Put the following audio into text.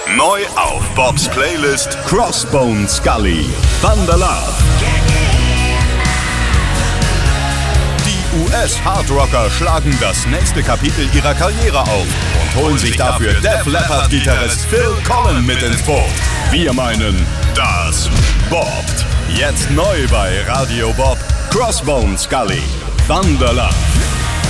Neu auf Bobs Playlist Crossbone Scully, Thunder Love. Die US-Hardrocker schlagen das nächste Kapitel ihrer Karriere auf und holen sich dafür Def Leppard-Gitarrist Phil Collen mit ins Boot. Wir meinen, das bobbt. Jetzt neu bei Radio Bob, Crossbone Scully, Thunder Love.